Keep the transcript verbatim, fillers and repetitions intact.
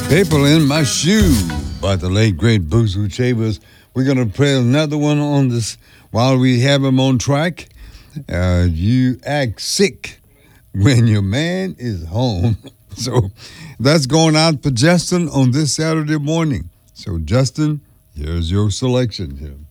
People in My Shoe by the late great Buzu Chavez. We're going to play another one on this while we have him on track. Uh, you act sick when your man is home. So that's going out for Justin on this Saturday morning. So Justin, here's your selection here.